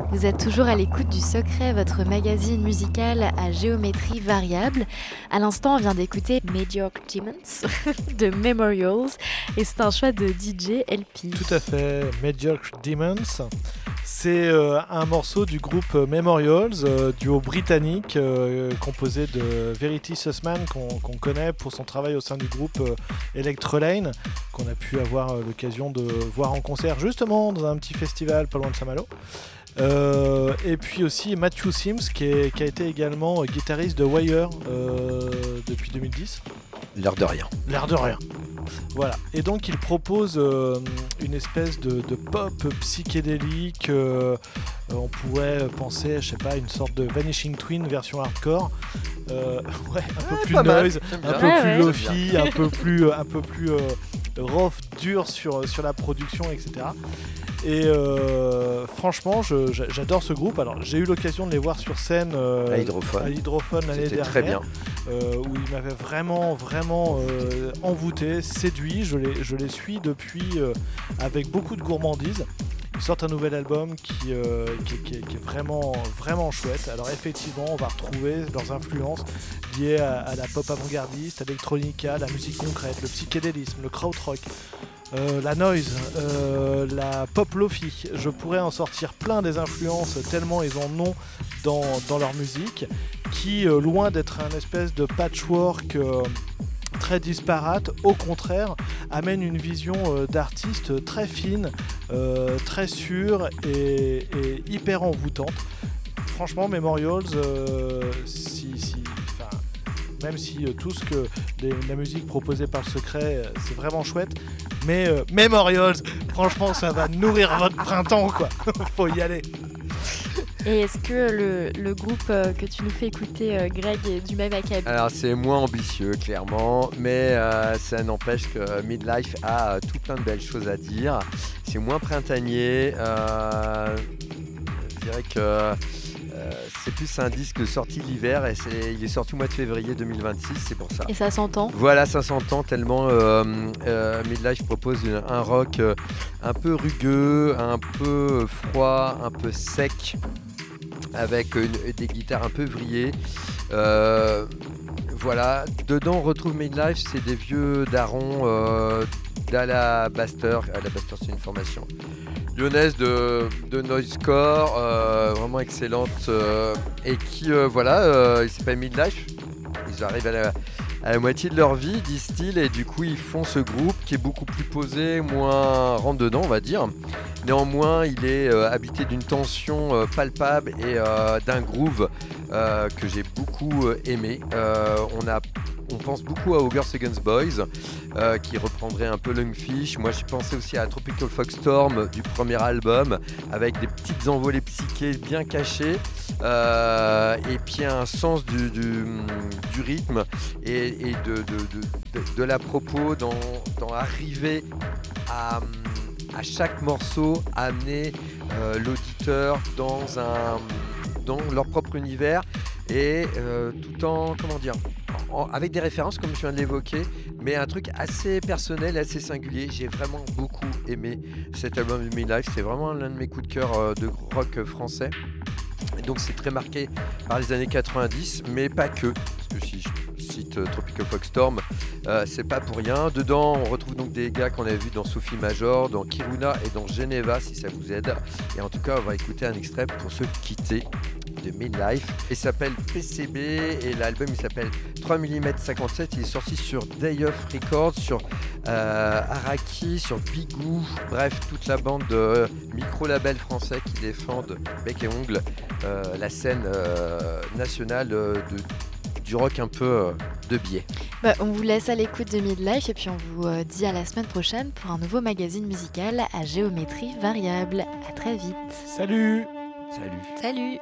Vous êtes toujours à l'écoute du Secret, votre magazine musical à géométrie variable. À l'instant, on vient d'écouter Mediocre Demons de Memorials et c'est un choix de DJ LP. Tout à fait, Mediocre Demons. C'est un morceau du groupe Memorials, duo britannique composé de Verity Sussman qu'on connaît pour son travail au sein du groupe Electrolane, qu'on a pu avoir l'occasion de voir en concert justement dans un petit festival pas loin de Saint-Malo. Et puis aussi Matthew Sims qui a été également guitariste de Wire depuis 2010. L'air de rien. L'air de rien. Voilà. Et donc il propose une espèce de pop psychédélique. On pourrait penser, je sais pas, une sorte de Vanishing Twin version hardcore. Ouais, un peu plus noise, un peu plus lofi, un peu plus rough, dur sur la production, etc. Et franchement, j'adore ce groupe. Alors, j'ai eu l'occasion de les voir sur scène à l'Hydrophone l'année dernière. C'était très bien. Où ils m'avaient vraiment envoûté, séduit. Je les suis depuis avec beaucoup de gourmandise. Ils sortent un nouvel album qui est vraiment chouette. Alors effectivement, on va retrouver leurs influences liées à la pop avant-gardiste, à l'électronica, la musique concrète, le psychédélisme, le krautrock. La noise, la pop lofi, je pourrais en sortir plein des influences tellement ils en ont dans leur musique, qui loin d'être un espèce de patchwork très disparate, au contraire amène une vision d'artiste très fine, très sûre et hyper envoûtante. Franchement, Memorials, même si tout ce que la musique proposée par le Secret, c'est vraiment chouette, mais Memorials, franchement, ça va nourrir votre printemps, quoi. Faut y aller. Et est-ce que le groupe que tu nous fais écouter, Greg, est du même acabit ? Alors c'est moins ambitieux, clairement, mais ça n'empêche que Midlife a tout plein de belles choses à dire. C'est moins printanier. Je dirais que c'est plus un disque sorti l'hiver et il est sorti au mois de février 2026, c'est pour ça. Et ça s'entend ? Voilà, ça s'entend tellement Midlife propose un rock un peu rugueux, un peu froid, un peu sec, avec des guitares un peu vrillées. Voilà, dedans on retrouve Midlife, c'est des vieux darons d'Alabaster. Alabaster, c'est une formation lyonnaise de noisecore, vraiment excellente, et qui il s'appelle Midlife. Ils arrivent à la moitié de leur vie, disent-ils, et du coup ils font ce groupe qui est beaucoup plus posé, moins rentre dedans, on va dire. Néanmoins, il est habité d'une tension palpable et d'un groove que j'ai beaucoup aimé. On pense beaucoup à Ogres Against Boys, qui reprendrait un peu Lungfish. Moi, je pensais aussi à Tropical Foxstorm du premier album, avec des petites envolées psychées bien cachées, et puis un sens du rythme et de la propos dans arriver à chaque morceau, amener l'auditeur dans leur propre univers et tout en, avec des références comme je viens de l'évoquer, mais un truc assez personnel, assez singulier. J'ai vraiment beaucoup aimé cet album de Midlife, c'est vraiment l'un de mes coups de cœur de rock français. Et donc c'est très marqué par les années 90, mais pas que, parce que si je cite Tropical Foxstorm, c'est pas pour rien. Dedans on retrouve donc des gars qu'on a vus dans Sophie Major, dans Kiruna et dans Geneva, si ça vous aide. Et en tout cas on va écouter un extrait pour se quitter de Midlife. Il s'appelle PCB et l'album il s'appelle 3 mm 57. Il est sorti sur Day of Records, sur Araki, sur Bigou, bref toute la bande de micro-labels français qui défendent bec et ongle la scène nationale du rock un peu de biais. On vous laisse à l'écoute de Midlife et puis on vous dit à la semaine prochaine pour un nouveau magazine musical à géométrie variable. À très vite. Salut. Salut.